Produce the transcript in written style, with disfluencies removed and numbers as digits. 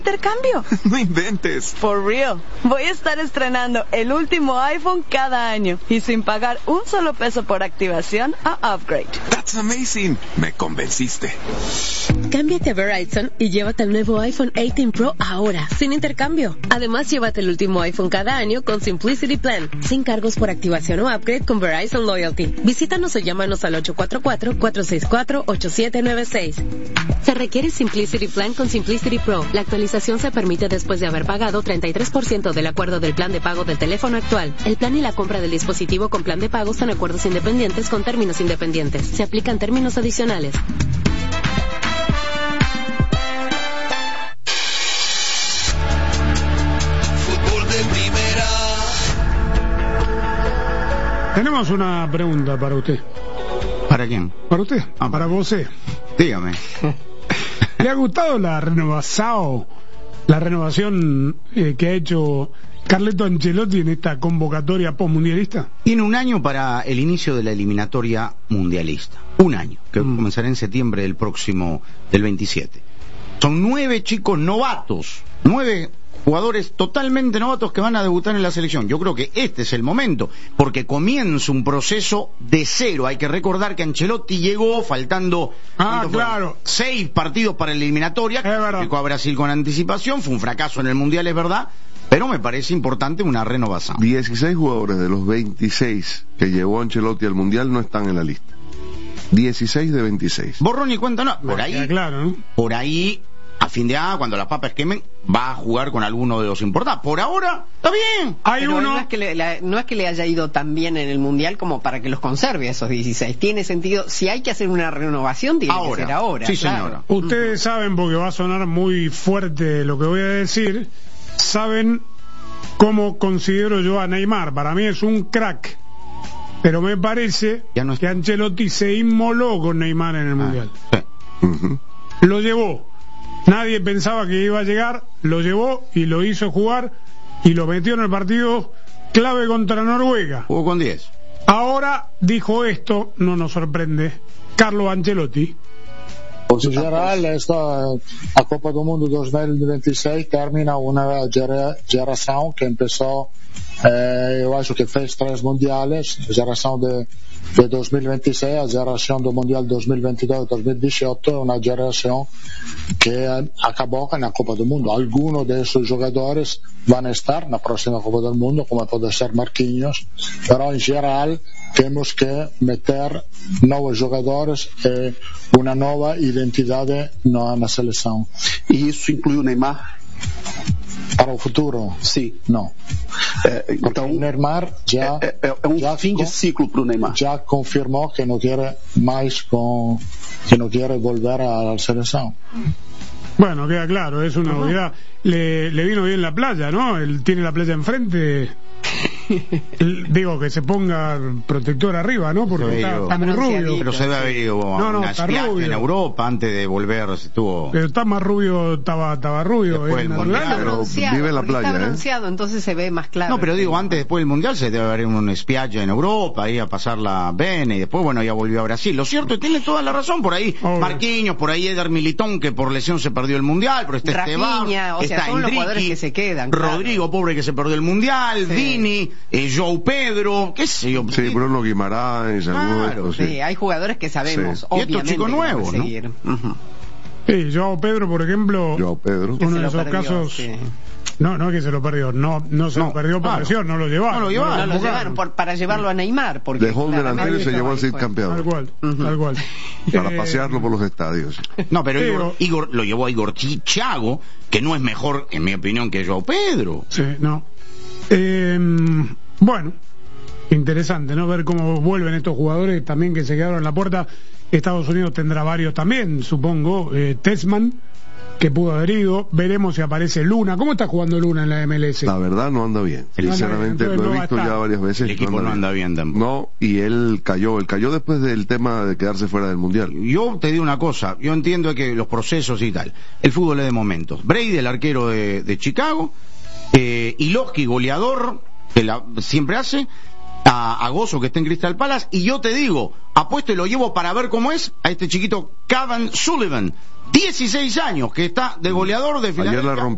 intercambio. No inventes. For real. Voy a estar estrenando el último iPhone cada año y sin pagar un solo peso por activación a upgrade. That's amazing. Me convenciste. Cámbiate a Verizon y llévate el nuevo iPhone 18 Pro ahora, sin intercambio. Además, llévate el último iPhone cada año con Simplicity Plan, sin cargos por activación o upgrade con Verizon Loyalty. Visítanos o llámanos al 844-464-8796. Se requiere Simplicity Plan con Simplicity Pro. La actualización se permite después de haber pagado 33% del acuerdo del plan de pago del teléfono actual. El plan y la compra del dispositivo con plan de pago son acuerdos independientes con términos independientes. Se aplican términos adicionales. Tenemos una pregunta para usted. ¿Para quién? Para usted, para vos. Dígame. ¿Le ha gustado la renovación que ha hecho Carleto Ancelotti en esta convocatoria postmundialista? Tiene un año para el inicio de la eliminatoria mundialista. Un año, que comenzará en septiembre del 27. Son 9 chicos novatos, 9 jugadores totalmente novatos que van a debutar en la selección. Yo creo que este es el momento, porque comienza un proceso de cero. Hay que recordar que Ancelotti llegó faltando 6 partidos para la eliminatoria, llegó a Brasil con anticipación, fue un fracaso en el Mundial, es verdad, pero me parece importante una renovación. 16 jugadores de los 26 que llevó Ancelotti al Mundial no están en la lista. 16 de 26. Borrón y cuenta, no. Por ahí, ¿no? Por ahí, a fin de año, cuando las papas quemen, va a jugar con alguno de los importados. Por ahora, está bien. Pero no es que le haya ido tan bien en el Mundial como para que los conserve a esos 16. Tiene sentido, si hay que hacer una renovación, tiene que ser ahora. Sí, claro. señora. Ustedes saben, porque va a sonar muy fuerte lo que voy a decir, saben cómo considero yo a Neymar. Para mí es un crack. Pero me parece que Ancelotti se inmoló con Neymar en el Mundial. Sí. Lo llevó. Nadie pensaba que iba a llegar, lo llevó y lo hizo jugar y lo metió en el partido clave contra Noruega. Jugó con 10. Ahora dijo esto, no nos sorprende, Carlo Ancelotti. En general, la Copa del Mundo 2026 termina una generación que empezó, yo acho que fez 3 mundiales, generación de 2026 a generación del Mundial 2022-2018, una generación que acabó con la Copa del Mundo. Algunos de esos jugadores van a estar en la próxima Copa del Mundo, como puede ser Marquinhos, pero en general tenemos que meter nuevos jugadores y una nueva identidad en la selección. ¿Y eso incluye o Neymar? Para el futuro? Sí. No. Então, Neymar ya fim de ciclo para o Neymar. Ya confirmó que no quiere más que no quiere volver a la selección. Bueno, queda claro, es una novedad. Le vino bien la playa, ¿no? Él tiene la playa enfrente. Digo, que se ponga protector arriba, ¿no? Porque está muy rubio. Pero se debe haber ido a una esquiaje en Europa antes de volver. Pero está más rubio, estaba rubio. Después del Mundial, pero vive en la playa. Está bronceado, entonces se ve más claro. No, pero digo, antes, después del Mundial, se debe haber un espiaje en Europa, ahí a pasarla bene, y después, bueno, ya volvió a Brasil. Lo cierto, tiene toda la razón, por ahí Marquinhos, por ahí Eder Militón, que por lesión se perdió el Mundial, pero está Esteban, está son los jugadores que se quedan. Rodrigo, pobre, que se perdió el Mundial, Vini, Joao Pedro, qué sé yo. Sí, Bruno Guimaraes, claro, sí, hay jugadores que sabemos, obviamente. Y estos chicos nuevos, ¿no? Sí, Joao Pedro, por ejemplo, uno de esos casos. Sí. No es que se lo perdió, no se lo perdió por lesión, no lo llevaron. No lo llevaron para llevarlo a Neymar. Porque dejó un delantero y se llevó al Cid campeón. Tal cual. Para pasearlo por los estadios. No, pero Igor lo llevó a Igor Thiago, que no es mejor, en mi opinión, que Joao Pedro. Sí, no. Bueno, interesante, ¿no? Ver cómo vuelven estos jugadores también que se quedaron en la puerta. Estados Unidos tendrá varios también, supongo. Tessman, que pudo haber ido. Veremos si aparece Luna. ¿Cómo está jugando Luna en la MLS? La verdad no anda bien. Sinceramente lo he visto ya varias veces. El equipo no anda bien tampoco. No, y él cayó después del tema de quedarse fuera del Mundial. Yo te digo una cosa, yo entiendo que los procesos y tal, el fútbol es de momentos. Brady, el arquero de Chicago, Iloski, goleador, que siempre hace, a Gozo, que está en Crystal Palace, y yo te digo, apuesto y lo llevo para ver cómo es a este chiquito Cavan Sullivan, 16 años, que está de goleador de Filadelfia.